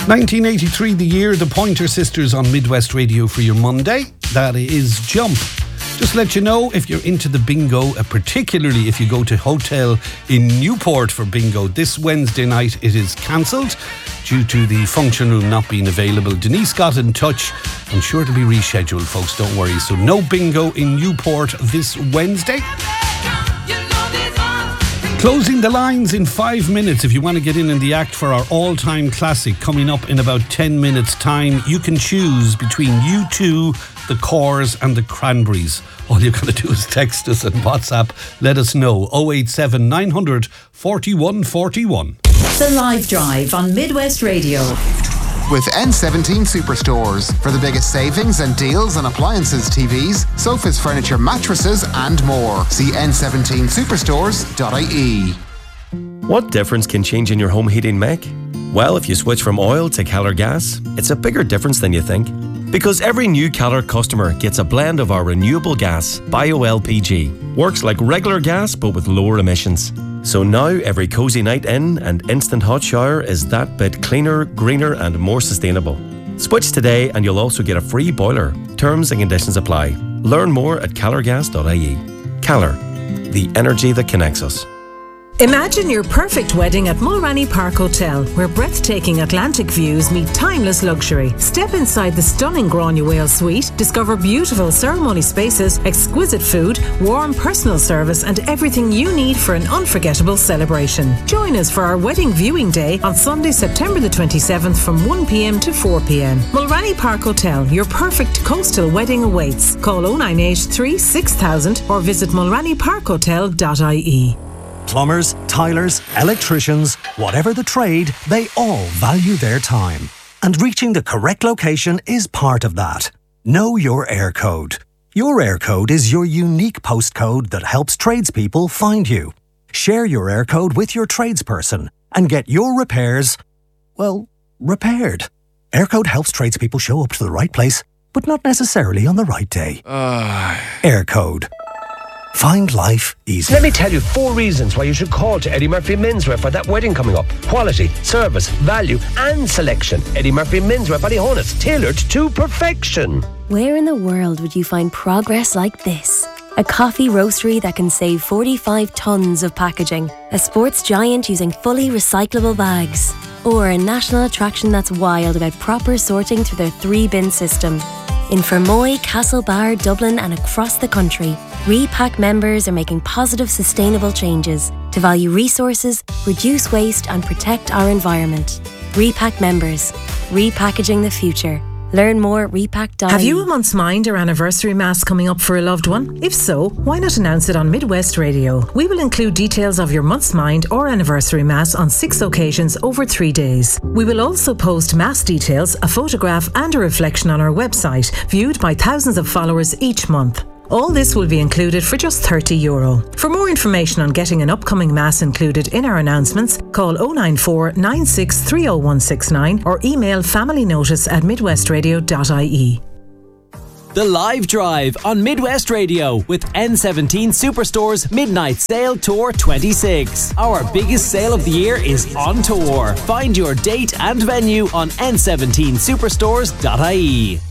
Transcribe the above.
1983, the year, the Pointer Sisters on Midwest Radio for your Monday. That is Jump. Just let you know, if you're into the bingo, particularly if you go to Hotel in Newport for bingo this Wednesday night, it is cancelled due to the function room not being available. Denise got in touch. I'm sure it'll be rescheduled, folks, don't worry. So no bingo in Newport this Wednesday. Closing the lines in 5 minutes. If you want to get in the act for our all-time classic coming up in about 10 minutes' time, you can choose between U2, the Corrs and the Cranberries. All you've got to do is text us and WhatsApp. Let us know. 087 900 4141. The Live Drive on Midwest Radio. With N17 Superstores for the biggest savings and deals on appliances, TVs, sofas, furniture, mattresses and more. See n17superstores.ie. What difference can changing your home heating make? Well, if you switch from oil to Keller Gas, it's a bigger difference than you think. Because every new Keller customer gets a blend of our renewable gas, BioLPG. Works like regular gas but with lower emissions. So now every cosy night in and instant hot shower is that bit cleaner, greener and more sustainable. Switch today and you'll also get a free boiler. Terms and conditions apply. Learn more at kellergas.ie. Keller, the energy that connects us. Imagine your perfect wedding at Mulranny Park Hotel, where breathtaking Atlantic views meet timeless luxury. Step inside the stunning Granuaile suite, discover beautiful ceremony spaces, exquisite food, warm personal service and everything you need for an unforgettable celebration. Join us for our wedding viewing day on Sunday, September the 27th from 1pm to 4pm. Mulranny Park Hotel, your perfect coastal wedding awaits. Call 0983 6000 or visit mulrannyparkhotel.ie. Plumbers, tilers, electricians, whatever the trade, they all value their time. And reaching the correct location is part of that. Know your air code. Your air code is your unique postcode that helps tradespeople find you. Share your air code with your tradesperson and get your repairs, well, repaired. Air code helps tradespeople show up to the right place, but not necessarily on the right day. Air code. Find life easy. Let me tell you 4 reasons why you should call to Eddie Murphy Menswear for that wedding coming up. Quality, service, value and selection. Eddie Murphy Menswear Ballyhonus, tailored to perfection. Where in the world would you find progress like this? A coffee roastery that can save 45 tonnes of packaging. A sports giant using fully recyclable bags. Or a national attraction that's wild about proper sorting through their 3-bin system. In Fermoy, Castlebar, Dublin and across the country, Repack members are making positive, sustainable changes to value resources, reduce waste and protect our environment. Repack members, repackaging the future. Learn more at repack.ie. Have you a month's mind or anniversary mass coming up for a loved one? If so, why not announce it on Midwest Radio? We will include details of your month's mind or anniversary mass on 6 occasions over 3 days. We will also post mass details, a photograph and a reflection on our website, viewed by thousands of followers each month. All this will be included for just €30. For more information on getting an upcoming mass included in our announcements, call 094 96 30169 or email familynotice@midwestradio.ie. The Live Drive on Midwest Radio with N17 Superstore's Midnight Sale Tour 26. Our biggest sale of the year is on tour. Find your date and venue on n17superstores.ie.